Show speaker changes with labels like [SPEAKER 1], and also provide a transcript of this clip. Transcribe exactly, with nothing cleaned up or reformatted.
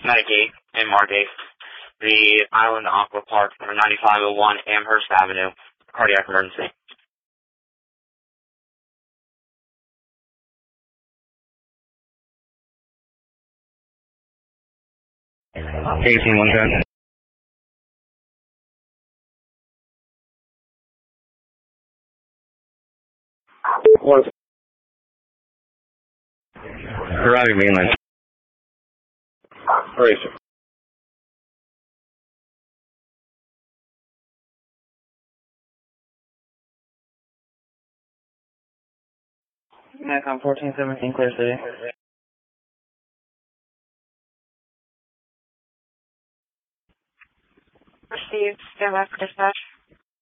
[SPEAKER 1] Medicaid in Margate, the Island Aqua Park, number ninety-five oh one Amherst Avenue, cardiac emergency. eighteen one ten. What? Arriving mainland. Right. Macon fourteen seventeen, Clear City.
[SPEAKER 2] Received. Stand by for dispatch.